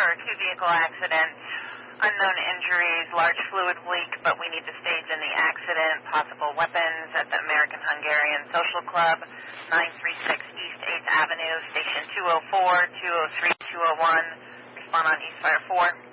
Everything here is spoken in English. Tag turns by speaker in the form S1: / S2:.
S1: two-vehicle accident, unknown injuries, large fluid leak, but we need the stage in the accident, possible weapons at the American Hungarian Social Club, 936 East 8th Avenue, Station 204, 203, 201. Respond on East Fire 4.